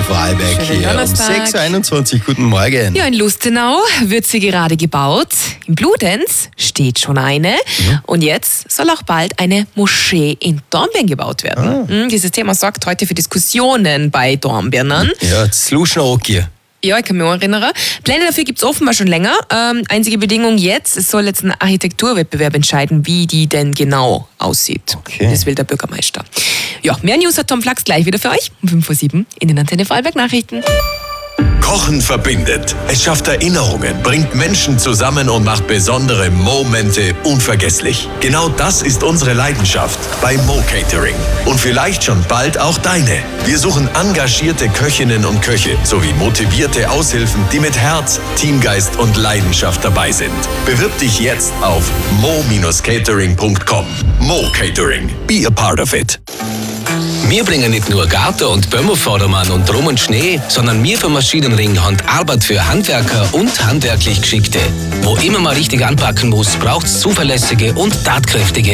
Vorarlberg Schönen hier um Donnerstag. 6.21 Uhr. Guten Morgen. Ja, in Lustenau wird sie gerade gebaut. In Bludenz steht schon eine. Und jetzt soll auch bald eine Moschee in Dornbirn gebaut werden. Dieses Thema sorgt heute für Diskussionen bei Dornbirnern. Ja, Sluschen auch hier. Ja, ich kann mich auch erinnern. Pläne dafür gibt es offenbar schon länger. Einzige Bedingung jetzt, es soll jetzt ein Architekturwettbewerb entscheiden, wie die denn genau aussieht. Okay. Das will der Bürgermeister. Ja, mehr News hat Tom Flachs gleich wieder für euch um 5:07 Uhr in den Antenne Vorarlberg Nachrichten. Kochen verbindet. Es schafft Erinnerungen, bringt Menschen zusammen und macht besondere Momente unvergesslich. Genau das ist unsere Leidenschaft bei Mo Catering. Und vielleicht schon bald auch deine. Wir suchen engagierte Köchinnen und Köche sowie motivierte Aushilfen, die mit Herz, Teamgeist und Leidenschaft dabei sind. Bewirb dich jetzt auf mo-catering.com. Mo Catering. Be a part of it. Wir bringen nicht nur Garten- und Bömmervordermann und Drum und Schnee, sondern wir vom Maschinenring haben Arbeit für Handwerker und handwerklich Geschickte. Wo immer man richtig anpacken muss, braucht es zuverlässige und tatkräftige